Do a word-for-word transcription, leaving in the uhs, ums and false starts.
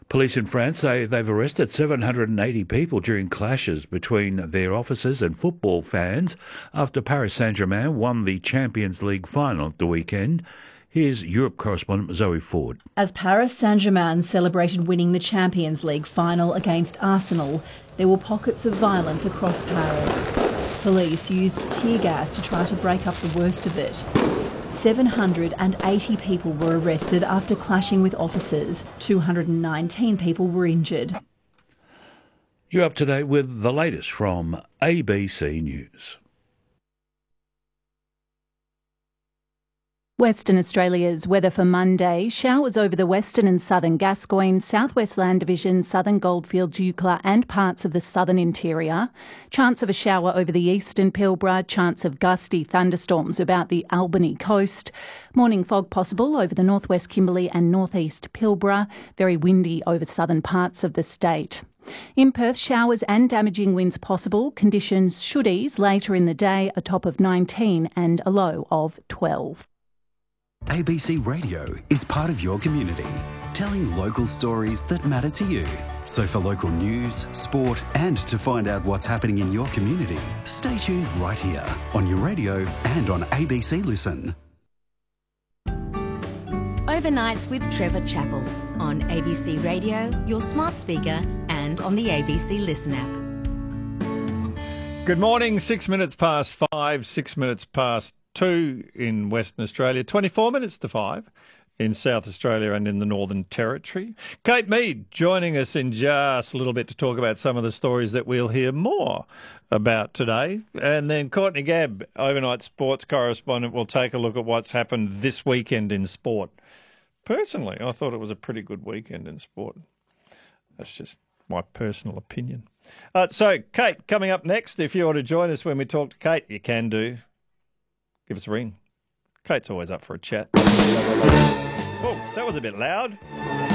Police in France say they've arrested seven hundred eighty people during clashes between their officers and football fans after Paris Saint-Germain won the Champions League final at the weekend. Here's Europe correspondent Zoe Ford. As Paris Saint-Germain celebrated winning the Champions League final against Arsenal, there were pockets of violence across Paris. Police used tear gas to try to break up the worst of it. seven hundred eighty people were arrested after clashing with officers. two hundred nineteen people were injured. You're up to date with the latest from A B C News. Western Australia's weather for Monday. Showers over the western and southern Gascoyne, southwest Land Division, southern Goldfields, Eucla and parts of the southern interior. Chance of a shower over the eastern Pilbara. Chance of gusty thunderstorms about the Albany coast. Morning fog possible over the northwest Kimberley and northeast Pilbara. Very windy over southern parts of the state. In Perth, showers and damaging winds possible. Conditions should ease later in the day, a top of nineteen and a low of twelve. A B C Radio is part of your community, telling local stories that matter to you. So for local news, sport and to find out what's happening in your community, stay tuned right here on your radio and on A B C Listen. Overnights with Trevor Chappell on A B C Radio, your smart speaker and on the A B C Listen app. Good morning, six minutes past five, six minutes past two in Western Australia, twenty-four minutes to five in South Australia and in the Northern Territory. Kate Mead joining us in just a little bit to talk about some of the stories that we'll hear more about today. And then Courtney Gabb, overnight sports correspondent, will take a look at what's happened this weekend in sport. Personally, I thought it was a pretty good weekend in sport. That's just my personal opinion. Uh, so, Kate, coming up next, if you want to join us when we talk to Kate, you can do. Give us a ring. Kate's always up for a chat. Oh, that was a bit loud.